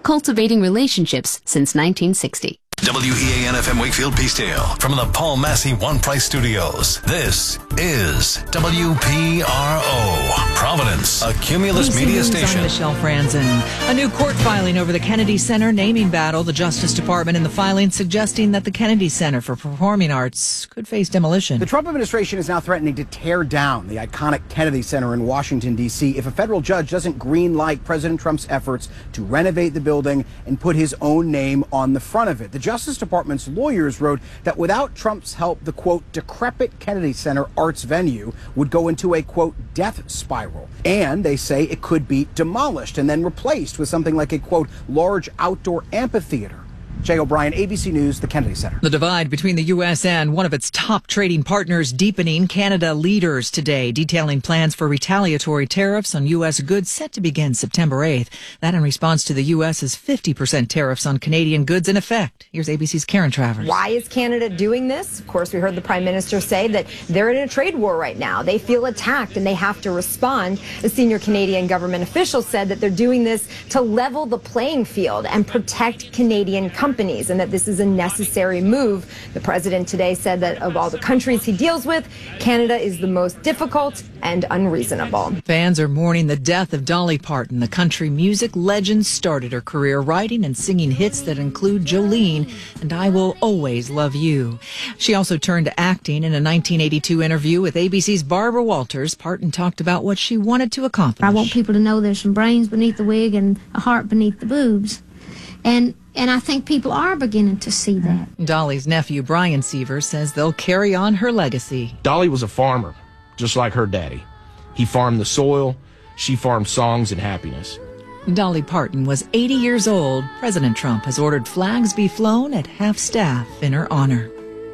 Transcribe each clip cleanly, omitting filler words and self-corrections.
cultivating relationships since 1960. WEAN-FM Wakefield Peacedale from the Paul Massey One Price Studios. This is WPRO, Providence, a Cumulus Media station. I'm Michelle Franzen. A new court filing over the Kennedy Center naming battle. The Justice Department in the filing suggesting that the Kennedy Center for Performing Arts could face demolition. The Trump administration is now threatening to tear down the iconic Kennedy Center in Washington, D.C. if a federal judge doesn't green-light President Trump's efforts to renovate the building and put his own name on the front of it. The Justice Department's lawyers wrote that without Trump's help, the, quote, decrepit Kennedy Center arts venue would go into a, quote, death spiral. And they say it could be demolished and then replaced with something like a, quote, large outdoor amphitheater. Jay O'Brien, ABC News, the Kennedy Center. The divide between the U.S. and one of its top trading partners deepening. Canada leaders today detailing plans for retaliatory tariffs on U.S. goods set to begin September 8th. That in response to the U.S.'s 50% tariffs on Canadian goods in effect. Here's ABC's Karen Travers. Why is Canada doing this? Of course, we heard the Prime Minister say that they're in a trade war right now. They feel attacked and they have to respond. A senior Canadian government official said that they're doing this to level the playing field and protect Canadian companies, and that this is a necessary move. The president today said that of all the countries he deals with, Canada is the most difficult and unreasonable. Fans are mourning the death of Dolly Parton. The country music legend started her career writing and singing hits that include Jolene and I Will Always Love You. She also turned to acting. In a 1982 interview with ABC's Barbara Walters, Parton talked about what she wanted to accomplish. I want people to know there's some brains beneath the wig and a heart beneath the boobs. And I think people are beginning to see that. Dolly's nephew, Brian Seaver, says they'll carry on her legacy. Dolly was a farmer, just like her daddy. He farmed the soil, she farmed songs and happiness. Dolly Parton was 80 years old. President Trump has ordered flags be flown at half-staff in her honor.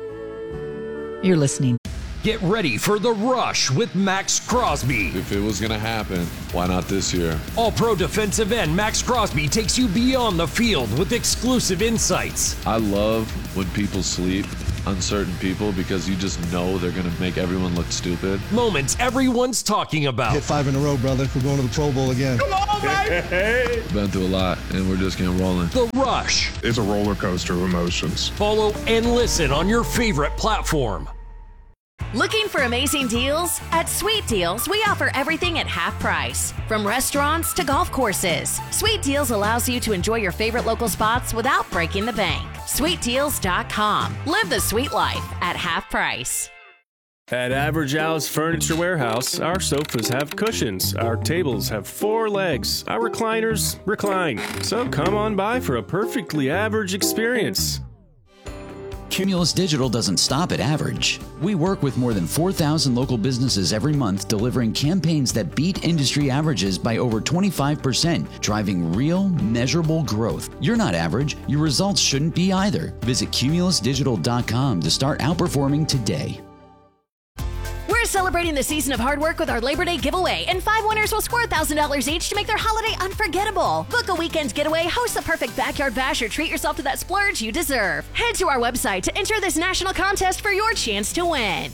You're listening. Get ready for The Rush with Max Crosby. If it was going to happen, why not this year? All-pro defensive end Max Crosby takes you beyond the field with exclusive insights. I love when people sleep, uncertain people, because you just know they're going to make everyone look stupid. Moments everyone's talking about. Hit 5 in a row, brother. We're going to the Pro Bowl again. Come on, baby! Been through a lot, and we're just getting rolling. The Rush. It's a roller coaster of emotions. Follow and listen on your favorite platform. Looking for amazing deals? At Sweet Deals, we offer everything at half price. From restaurants to golf courses, Sweet Deals allows you to enjoy your favorite local spots without breaking the bank. SweetDeals.com. Live the sweet life at half price. At Average Al's Furniture Warehouse, our sofas have cushions, our tables have 4 legs, our recliners recline. So come on by for a perfectly average experience. Cumulus Digital doesn't stop at average. We work with more than 4,000 local businesses every month, delivering campaigns that beat industry averages by over 25%, driving real, measurable growth. You're not average. Your results shouldn't be either. Visit cumulusdigital.com to start outperforming today. We're celebrating the season of hard work with our Labor Day giveaway, and 5 winners will score $1,000 each to make their holiday unforgettable. Book a weekend getaway, host the perfect backyard bash, or treat yourself to that splurge you deserve. Head to our website to enter this national contest for your chance to win.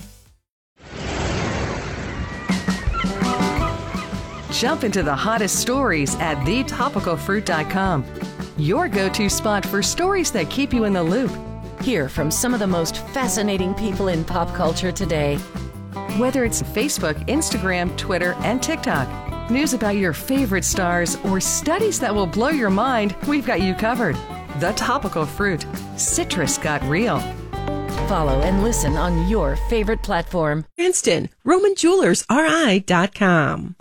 Jump into the hottest stories at thetopicalfruit.com. Your go-to spot for stories that keep you in the loop. Hear from some of the most fascinating people in pop culture today. Whether it's Facebook, Instagram, Twitter, and TikTok, news about your favorite stars, or studies that will blow your mind, we've got you covered. The Topical Fruit. Citrus got real. Follow and listen on your favorite platform. Princeton, RomanJewelersRI.com.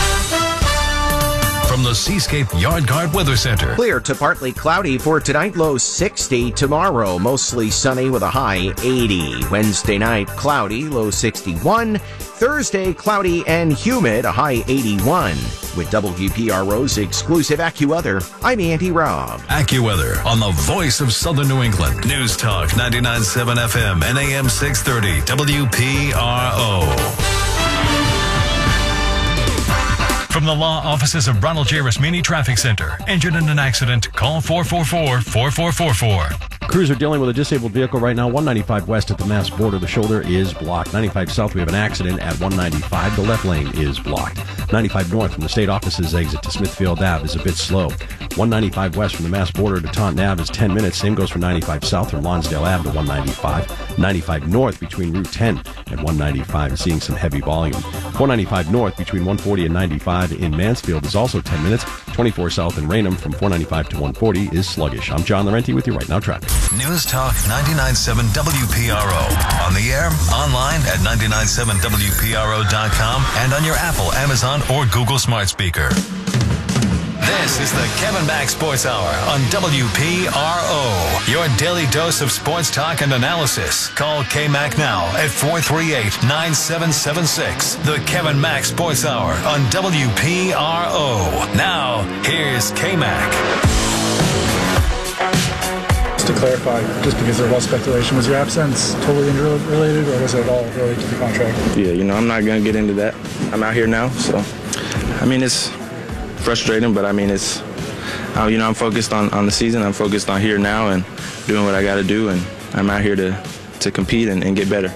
From the Seascape Yard Guard Weather Center. Clear to partly cloudy for tonight, low 60. Tomorrow, mostly sunny with a high 80. Wednesday night, cloudy, low 61. Thursday, cloudy and humid, a high 81. With WPRO's exclusive AccuWeather, I'm Andy Robb. AccuWeather on the voice of Southern New England. News Talk 99.7 FM and AM 630 WPRO. From the law offices of Ronald J. Rasmini Traffic Center. Injured in an accident? Call 444-4444. Crews are dealing with a disabled vehicle right now. 195 west at the Mass border. The shoulder is blocked. 95 south, we have an accident at 195. The left lane is blocked. 95 north from the state offices exit to Smithfield Ave is a bit slow. 195 west from the Mass border to Taunton Ave is 10 minutes. Same goes for 95 south from Lonsdale Ave to 195. 95 north between Route 10 and 195 is seeing some heavy volume. 495 north between 140 and 95 in Mansfield is also 10 minutes. 24 south in Raynham from 495 to 140 is sluggish. I'm John Laurenti with you right now. Traffic. News Talk 99.7 WPRO. On the air, online at 997WPRO.com, and on your Apple, Amazon, or Google smart speaker. This is the Kevin Mack Sports Hour on WPRO. Your daily dose of sports talk and analysis. Call K-Mac now at 438-9776. The Kevin Mack Sports Hour on WPRO. Now, here's K-Mac. To clarify, just because there was speculation, was your absence totally injury related, or was it all related to the contract? Yeah, I'm not going to get into that. I'm out here now, so, it's frustrating, but, it's, I'm focused on the season. I'm focused on here now and doing what I got to do, and I'm out here to compete and get better.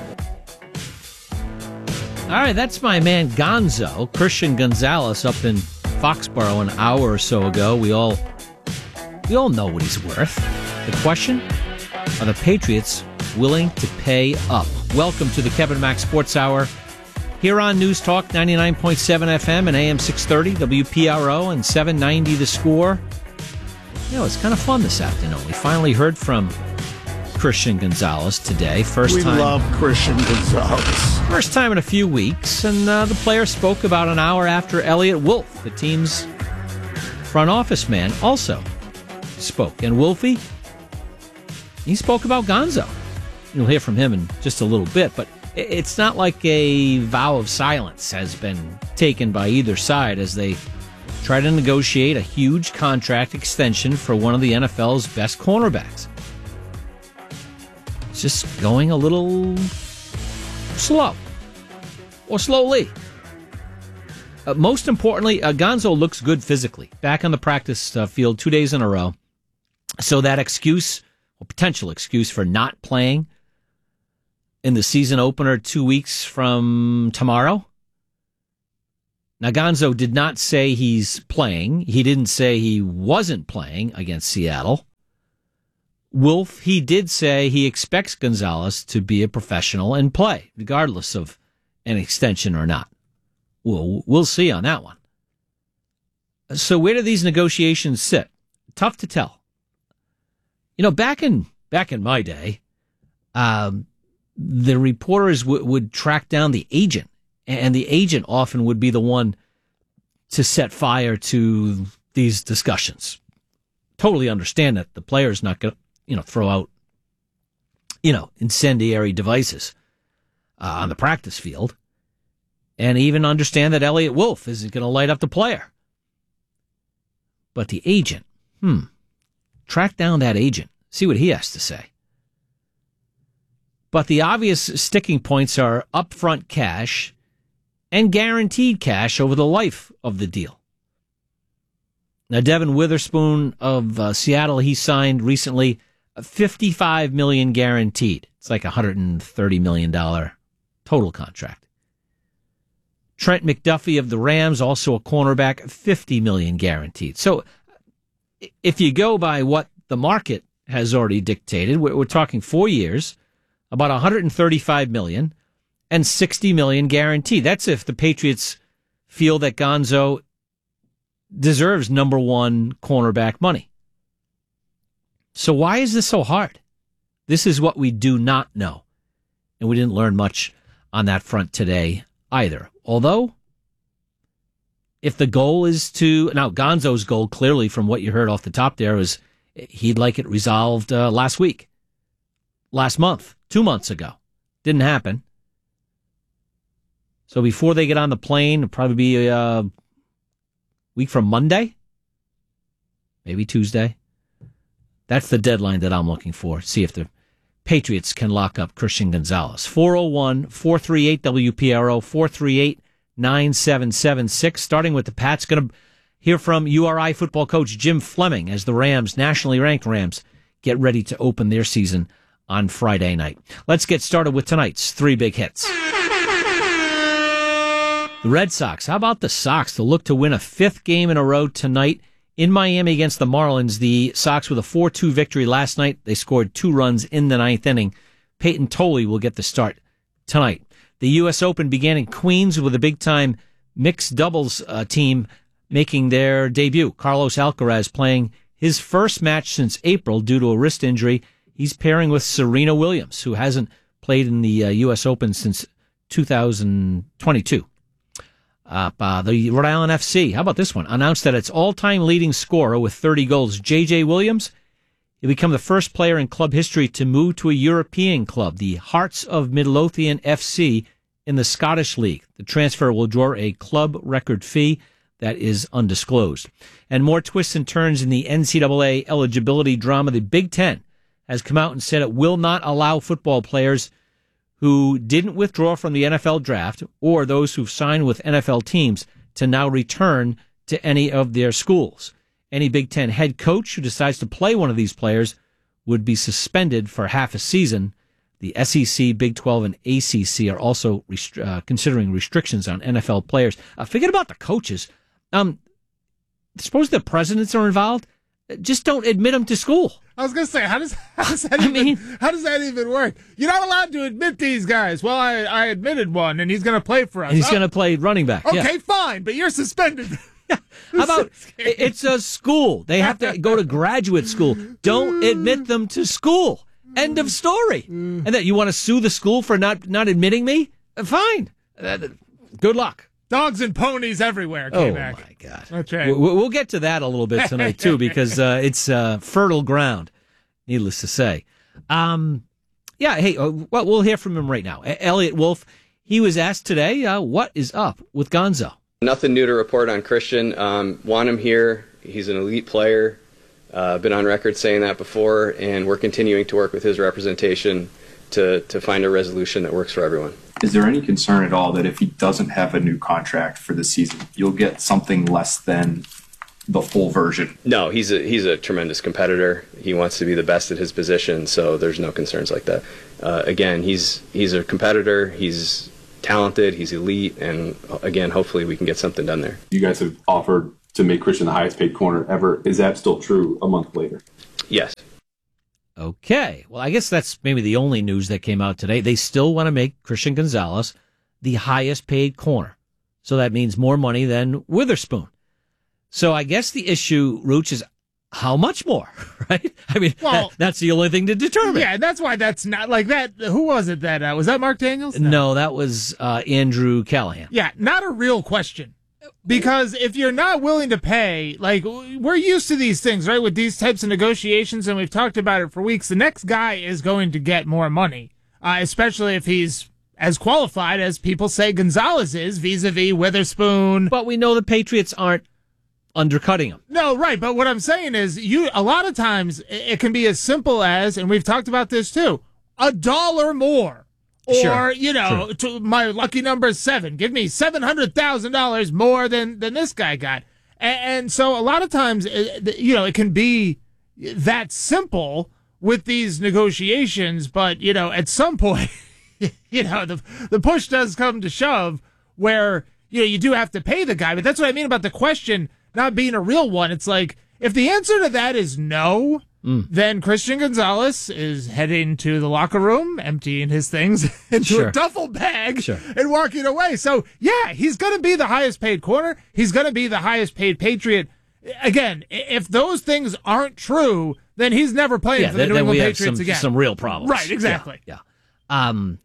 All right, that's my man Gonzo, Christian Gonzalez, up in Foxborough an hour or so ago. We all know what he's worth. The question, are the Patriots willing to pay up? Welcome to the Kevin Mack Sports Hour here on News Talk 99.7 FM and AM 630 WPRO and 790 The Score. It's kind of fun this afternoon. We finally heard from Christian Gonzalez today. We love Christian Gonzalez. First time in a few weeks, and the player spoke about an hour after Elliott Wolf, the team's front office man, also spoke. And Wolfie, he spoke about Gonzo. You'll hear from him in just a little bit, but it's not like a vow of silence has been taken by either side as they try to negotiate a huge contract extension for one of the NFL's best cornerbacks. It's just going a little slow, or slowly. Most importantly, Gonzo looks good physically. Back on the practice field 2 days in a row. So that excuse, or potential excuse for not playing in the season opener 2 weeks from tomorrow. Now, Gonzo did not say he's playing. He didn't say he wasn't playing against Seattle. Wolf, he did say he expects Gonzalez to be a professional and play, regardless of an extension or not. We'll see on that one. So where do these negotiations sit? Tough to tell. Back in my day, the reporters would track down the agent, and the agent often would be the one to set fire to these discussions. Totally understand that the player's not going to, throw out, incendiary devices on the practice field, and even understand that Elliott Wolf isn't going to light up the player. But the agent, track down that agent, see what he has to say. But the obvious sticking points are upfront cash and guaranteed cash over the life of the deal. Now, Devin Witherspoon of Seattle, he signed recently $55 million guaranteed. It's like $130 million total contract. Trent McDuffie of the Rams, also a cornerback, $50 million guaranteed. So if you go by what the market has already dictated, we're talking 4 years, about $135 million and $60 million guaranteed. That's if the Patriots feel that Gonzo deserves number one cornerback money. So why is this so hard? This is what we do not know. And we didn't learn much on that front today either. Although, if the goal is to... Now, Gonzo's goal, clearly, from what you heard off the top there, is he'd like it resolved last month, 2 months ago. Didn't happen. So before they get on the plane, it'll probably be a week from Monday, maybe Tuesday. That's the deadline that I'm looking for. See if the Patriots can lock up Christian Gonzalez. 401-438-WPRO, 438-9776. Starting with the Pats, going to hear from URI football coach Jim Fleming as the Rams, nationally ranked Rams, get ready to open their season on Friday night. Let's get started with tonight's three big hits. The Red Sox. How about the Sox? They'll look to win a fifth game in a row tonight In Miami against the Marlins, the Sox with a 4-2 victory last night. They scored 2 runs in the 9th inning. Peyton Tolley will get the start tonight. The U.S. Open began in Queens with a big-time mixed doubles team making their debut. Carlos Alcaraz playing his first match since April due to a wrist injury. He's pairing with Serena Williams, who hasn't played in the U.S. Open since 2022. The Rhode Island FC, how about this one? Announced that its all-time leading scorer with 30 goals, J.J. Williams, will become the first player in club history to move to a European club, the Hearts of Midlothian FC in the Scottish League. The transfer will draw a club record fee that is undisclosed. And more twists and turns in the NCAA eligibility drama. The Big Ten has come out and said it will not allow football players who didn't withdraw from the NFL draft or those who've signed with NFL teams to now return to any of their schools. Any Big Ten head coach who decides to play one of these players would be suspended for half a season. The SEC, Big 12, and ACC are also considering restrictions on NFL players. Forget about the coaches. Suppose the presidents are involved. Just don't admit them to school. I was going to say, how does that even work? You're not allowed to admit these guys. Well, I admitted one, and he's going to play for us. And he's going to play running back. Okay, fine, but you're suspended. How about it's a school? They have to go to graduate school. Don't admit them to school. End of story. And that you want to sue the school for not admitting me? Fine. Good luck. Dogs and ponies everywhere, K-Mac. Oh, my God. That's right. We'll get to that a little bit tonight, too, because it's fertile ground, needless to say. We'll hear from him right now. Elliot Wolf, he was asked today, what is up with Gonzo? Nothing new to report on Christian. Want him here. He's an elite player. Been on record saying that before, and we're continuing to work with his representation to find a resolution that works for everyone. Is there any concern at all that if he doesn't have a new contract for the season, you'll get something less than the full version? No, he's a tremendous competitor. He wants to be the best at his position, so there's no concerns like that. Again, he's a competitor. He's talented. He's elite, and again, hopefully we can get something done there. You guys have offered to make Christian the highest paid corner ever. Is that still true a month later? Yes. Okay. Well, I guess that's maybe the only news that came out today. They still want to make Christian Gonzalez the highest paid corner. So that means more money than Witherspoon. So I guess the issue, Rooch, is how much more, right? I mean, that's the only thing to determine. Yeah, that's why that's not like that. Who was it that, was that Mark Daniels? No, that was Andrew Callahan. Yeah, not a real question. Because if you're not willing to pay, like, we're used to these things, right, with these types of negotiations, and we've talked about it for weeks. The next guy is going to get more money, especially if he's as qualified as people say Gonzalez is vis-a-vis Witherspoon. But we know the Patriots aren't undercutting him. No, right, but what I'm saying is a lot of times it can be as simple as, and we've talked about this too, $1 more. Or, sure, to my lucky number is 7. Give me $700,000 more than this guy got. And so a lot of times, it can be that simple with these negotiations. But, at some point, the push does come to shove where, you do have to pay the guy. But that's what I mean about the question not being a real one. It's like, if the answer to that is no, then Christian Gonzalez is heading to the locker room, emptying his things into a duffel bag and walking away. So, yeah, he's going to be the highest paid corner. He's going to be the highest paid Patriot. Again, if those things aren't true, then he's never playing for the New England Patriots again. Some real problems. Right, exactly. Yeah. And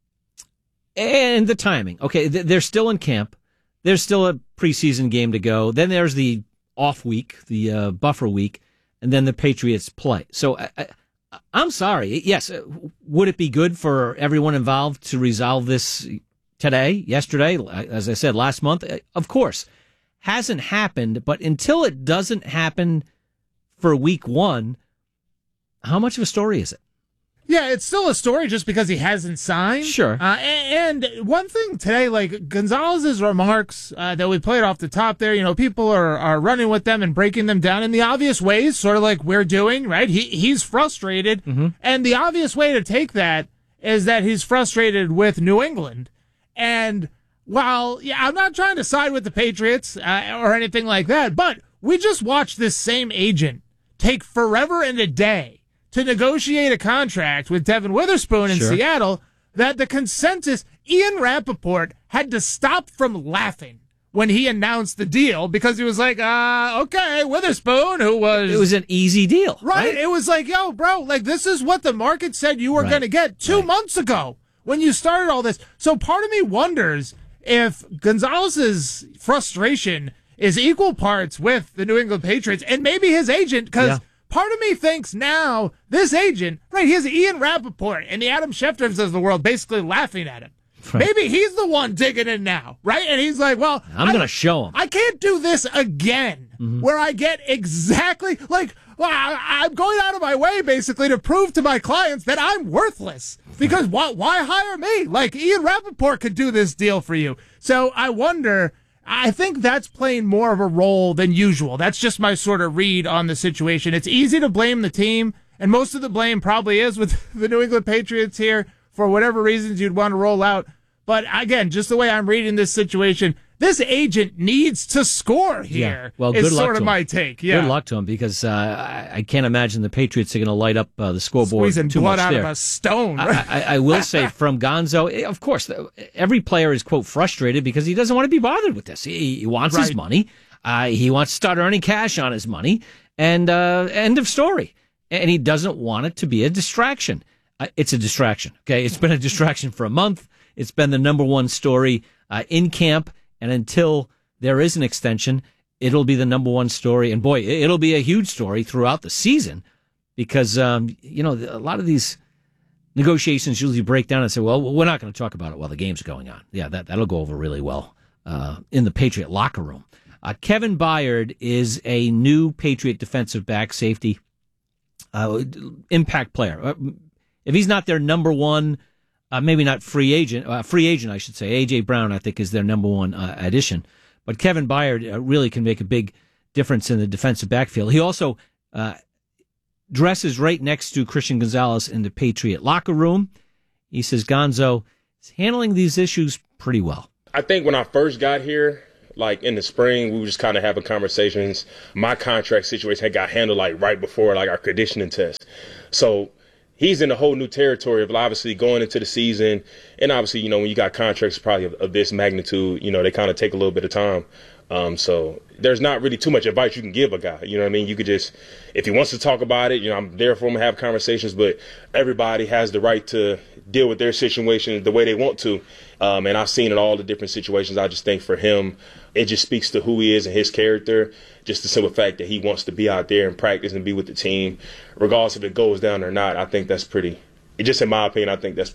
the timing. Okay, they're still in camp. There's still a preseason game to go. Then there's the off week, the buffer week. And then the Patriots play. So I'm sorry. Yes, would it be good for everyone involved to resolve this today, yesterday, as I said, last month? Of course. Hasn't happened, but until it doesn't happen for week 1, how much of a story is it? Yeah, it's still a story just because he hasn't signed. Sure. And one thing today, like Gonzalez's remarks that we played off the top there, people are running with them and breaking them down in the obvious ways, sort of like we're doing, right? He's frustrated. Mm-hmm. And the obvious way to take that is that he's frustrated with New England. And while, I'm not trying to side with the Patriots or anything like that, but we just watched this same agent take forever and a day to negotiate a contract with Devin Witherspoon in Seattle that the consensus, Ian Rappaport had to stop from laughing when he announced the deal because he was like, okay, Witherspoon, who was... It was an easy deal. Right? It was like, yo, bro, like this is what the market said you were going to get 2 months ago when you started all this. So part of me wonders if Gonzalez's frustration is equal parts with the New England Patriots and maybe his agent, because part of me thinks now this agent, right, he has Ian Rappaport and the Adam Schefters of the world basically laughing at him. Right. Maybe he's the one digging in now, right? And he's like, well, I'm going to show him. I can't do this again where I get exactly, like, well, I'm going out of my way, basically, to prove to my clients that I'm worthless. Because why hire me? Like, Ian Rappaport could do this deal for you. So I wonder, I think that's playing more of a role than usual. That's just my sort of read on the situation. It's easy to blame the team, and most of the blame probably is with the New England Patriots here for whatever reasons you'd want to roll out. But again, just the way I'm reading this situation, this agent needs to score here. Yeah. Well, good luck sort to of him. my take. Yeah. Good luck to him because I can't imagine the Patriots are going to light up the scoreboard squeezing too blood much out there. of a stone. I will say from Gonzo, of course, every player is, quote, frustrated because he doesn't want to be bothered with this. He wants his money. He wants to start earning cash on his money. And end of story. And he doesn't want it to be a distraction. It's a distraction. Okay, it's been a distraction for a month. It's been the number one story in camp, and until there is an extension, it'll be the number one story. And boy, it'll be a huge story throughout the season because a lot of these negotiations usually break down and say, "Well, we're not going to talk about it while the game's going on." Yeah, that'll go over really well in the Patriot locker room. Kevin Byard is a new Patriot defensive back safety impact player. If he's not their number one. Maybe not free agent, I should say. A.J. Brown, I think, is their number one addition. But Kevin Byard really can make a big difference in the defensive backfield. He also dresses right next to Christian Gonzalez in the Patriot locker room. He says Gonzo is handling these issues pretty well. I think when I first got here, like in the spring, we were just kind of having conversations. My contract situation had got handled like right before like our conditioning test. So he's in a whole new territory of obviously going into the season. And obviously, when you got contracts probably of this magnitude, they kind of take a little bit of time. So there's not really too much advice you can give a guy. You know what I mean? You could just, if he wants to talk about it, I'm there for him to have conversations, but everybody has the right to deal with their situation the way they want to. And I've seen in all the different situations. I just think for him, it just speaks to who he is and his character. Just the simple fact that he wants to be out there and practice and be with the team, regardless if it goes down or not. I think that's pretty, just in my opinion, I think that's